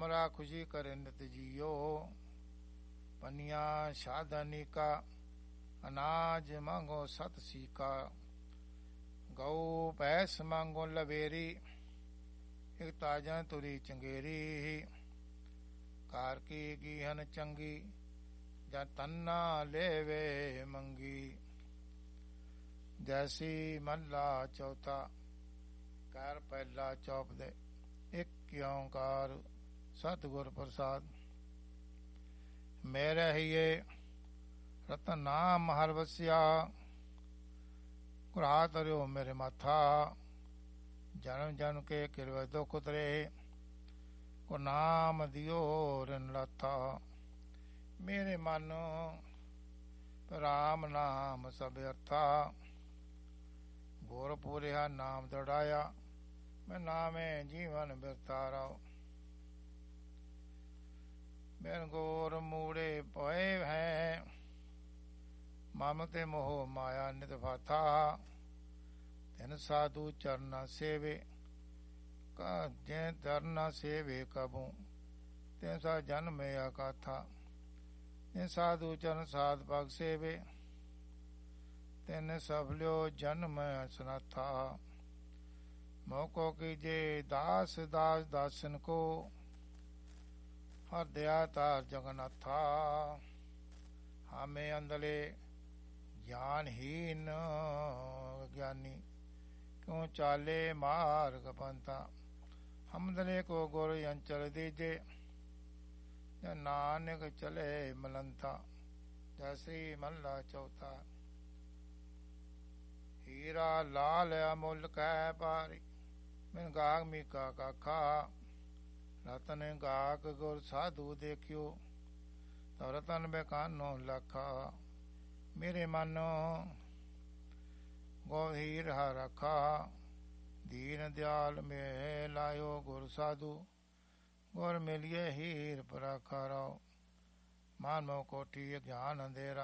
हमरा खुशी करे नित जियो। पनिया शादनी का अनाज मांगो सत सीका। गौ भैंस मांगो लवेरी, एक ताजा तुरी चंगेरी। कार की गीहन चंगी, जा तन्ना लेवे मंगी। जैसी मल्ला चौथा, कार पहला चौप दे। एक ओंकार सतगुर प्रसाद। मेरे हिये रतन नाम हर वसिया। गुरहा तरियो मेरे माथा, जन्म जन्म के किरवे दुख उतरे। को नाम दियो रिन लाथा। मेरे मन राम नाम सब अर्था। गोर पूरिया नाम दड़ाया, मैं नामे जीवन बिरतारा। बिन गोर मूड़े पोए हैं, ममते मोह माया नित भाथा। तिन साधु चरना सेवे, जे धरना सेवे कबू। तिन सा जन्म अकाथा। तिन साधु चरण साध पग सेवे, तिन सफल्यो जन्म सनाथा। मोको कीजे दास दास दासन को, हर दया तार जगन्नाथा। हमें अंधले ज्ञानहीन ज्ञानी, क्यों चाले मार्ग पंथा। हम दले को गुर अंचल दीजे, नानक चले मलंथा। जय श्री मल्ला चौथा। हीरा लाल अमुल कै पारी, बिन गाग मीका काखा। रतन गाक गुर साधु देखियो, तो रतन बेकानो लखा। मेरे मनो गो हीर रखा। दीन दयाल में लायो गुर साधु। गुर मिलिए हीर पराखा राव। मान मो कोटि ज्ञान अंधेरा,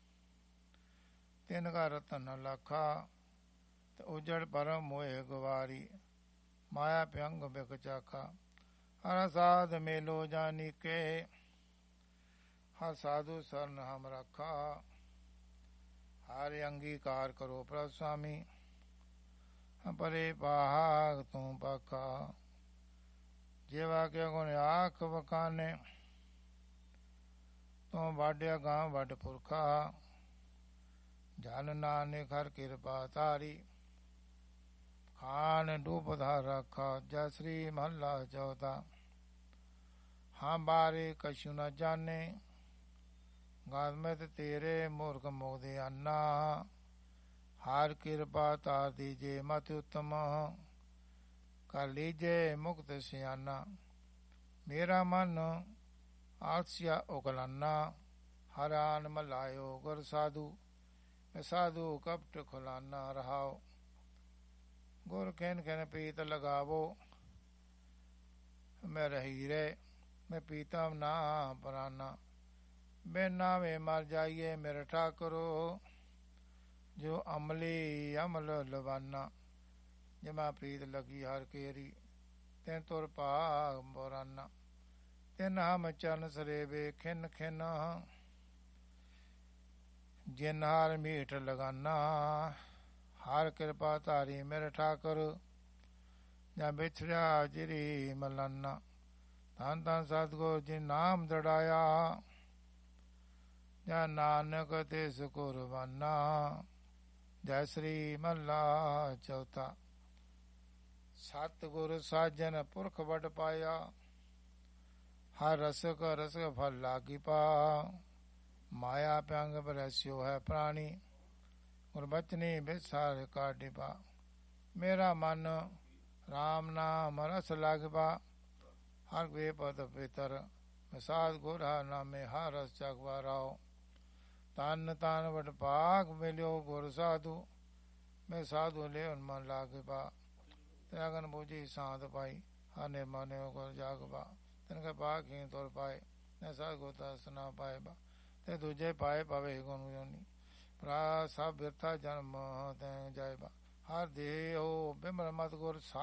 तिन का रतन लखा। तो उजड़ परम मोह गुवारी, माया प्यंग बिक चाखा। हर साध मेलो जानी के, हर साधु शरण हम रखा। हर अंगीकार करो प्रभु स्वामी, परे पाग तू पाखा। जेवा के गुण आख बखाने, तू वाड्या गांव वड पुरखा। जन नानक हर कृपा तारी, खान डूब धार रखा। जय श्री महला चौथा। हाँ बारे कछु न जाने, गात में तेरे मूर्ख मोदे अन्ना। हार कृपा तार दीजे मत उत्तम, कर लीजे मुक्त सियाना। मेरा मन आलसिया उगलाना, हरान मलायो गुर साधु। मैं साधु कपट खुलाना रहाओ। गुर खेन खेन पीत लगावो, मैं रही रे मैं पीतम ना पराना। बिन नावे मर जाइए मेरे ठाकुरो, जो अमली अमल लवाना। जमा प्रीत लगी हर केरी, तिन तुर पाग बोराना। तिन हम चरण सरेबे खिन खिन, जिन हार मीठ लगाना। हार कृपा तारी मेरे ठाकुर, जा बिछड़ा जिरी मलाना। धन धन सतगुर जी नाम दड़ाया, जा नानक तिस कुर्बाना। जय श्री मल्ला चौथा। सतगुर साजन पुरख वड पाया, हर रसक रसक फल लागी पा। माया प्यंग बरस्यो है प्राणी, गुरबचनी बिसार काटी पा। मेरा मन राम नाम रस लाग पा। हर वे पद पितर मिसाद गुर नामे हर रस चखवा राव। तन तन वट पाक मिलियो गुर साधु, मैं साधु ले मन लाग पा। त्यागन बूझी सांत पाई, हर निर्माने गुर जाग पा। तिनके पाक ही तुर पाए, न साध गोता सना पाए बा। ते दूजे पाए पावे गुण जोनी, प्रा सब बिरथा जन्म तै जाए बा। हर देह हो बिमर मत गुर